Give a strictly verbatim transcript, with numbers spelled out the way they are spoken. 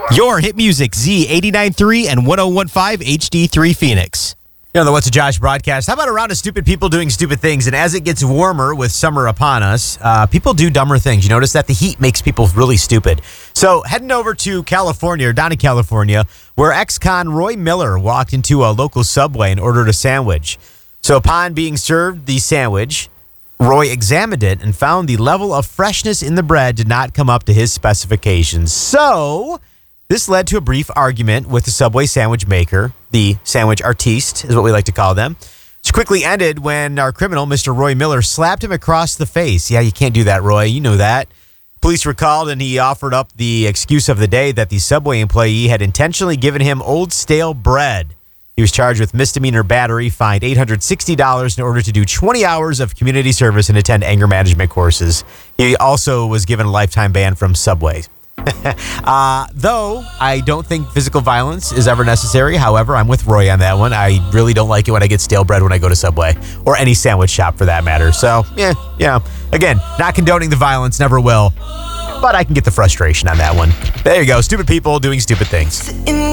Your hit music, Z eighty-nine point three and one oh one point five H D three Phoenix. You know, the What's a Josh broadcast. How about a round of stupid people doing stupid things? And as it gets warmer with summer upon us, uh, people do dumber things. You notice that the heat makes people really stupid. So heading over to California, or down in California, where ex-con Roy Miller walked into a local Subway and ordered a sandwich. So upon being served the sandwich, Roy examined it and found the level of freshness in the bread did not come up to his specifications. So this led to a brief argument with the Subway sandwich maker, the sandwich artiste is what we like to call them, which quickly ended when our criminal, Mister Roy Miller, slapped him across the face. Yeah, you can't do that, Roy. You know that. Police were called, and he offered up the excuse of the day that the Subway employee had intentionally given him old stale bread. He was charged with misdemeanor battery, fined eight hundred sixty dollars in order to do twenty hours of community service and attend anger management courses. He also was given a lifetime ban from Subway. uh, though I don't think physical violence is ever necessary. However, I'm with Roy on that one. I really don't like it when I get stale bread when I go to Subway or any sandwich shop for that matter. So, yeah, yeah. Again, not condoning the violence, never will. But I can get the frustration on that one. There you go. Stupid people doing stupid things.